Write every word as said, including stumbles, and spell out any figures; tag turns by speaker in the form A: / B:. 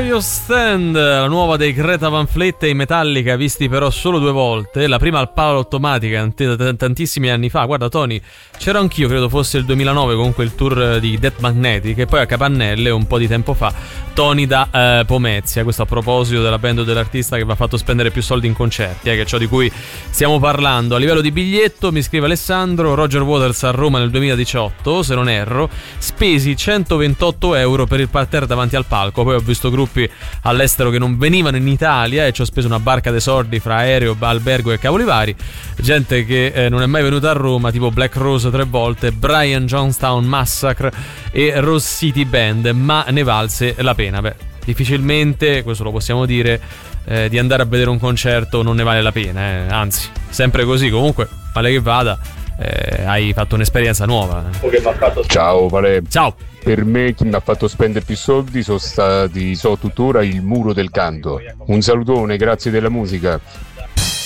A: You Stand, la nuova dei Greta Van Fleet e Metallica, visti però solo due volte. La prima al Palo Automatica t- tantissimi anni fa. Guarda Tony, c'ero anch'io, credo fosse il duemilanove, comunque il tour di Death Magnetic, e poi a Capannelle un po' di tempo fa Tony da eh, Pomezia. Questo a proposito della band o dell'artista che va fatto spendere più soldi in concerti, eh, che è ciò di cui stiamo parlando. A livello di biglietto, mi scrive Alessandro, Roger Waters a Roma nel duemiladiciotto, se non erro, spesi centoventotto euro per il parterre davanti al palco. Poi ho visto gruppi all'estero che non venivano in Italia e ci ho speso una barca dei soldi fra aereo, albergo e cavoli vari. Gente che eh, non è mai venuta a Roma, tipo Black Rose tre volte, Brian Johnstown Massacre e Rose City Band, ma ne valse la pena. Beh, difficilmente, questo lo possiamo dire, eh, di andare a vedere un concerto non ne vale la pena, eh. Anzi, sempre così. Comunque, male che vada, eh, hai fatto un'esperienza nuova.
B: Ciao Vale.
A: Ciao.
B: Per me chi mi ha fatto spendere più soldi sono stati, so tuttora, il Muro del Canto. Un salutone, grazie della musica.